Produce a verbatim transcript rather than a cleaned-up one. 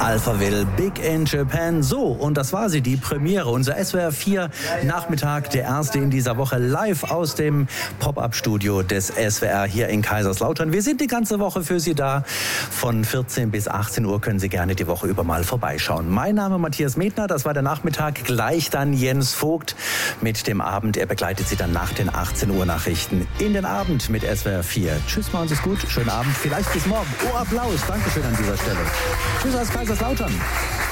Alphaville, Big in Japan. So, und das war sie, die Premiere. Unser S W R vier Nachmittag, der erste in dieser Woche, live aus dem Pop-Up-Studio des S W R hier in Kaiserslautern. Wir sind die ganze Woche für Sie da. Von vierzehn bis achtzehn Uhr können Sie gerne die Woche über mal vorbeischauen. Mein Name Matthias Medner, das war der Nachmittag. Gleich dann Jens Vogt mit dem Abend. Er begleitet Sie dann nach den achtzehn Uhr Nachrichten in den Abend mit S W R vier. Tschüss, machen Sie es gut, schönen Abend, vielleicht bis morgen. Oh, Applaus, Dankeschön an dieser Stelle. Tschüss aus Kaiserslautern.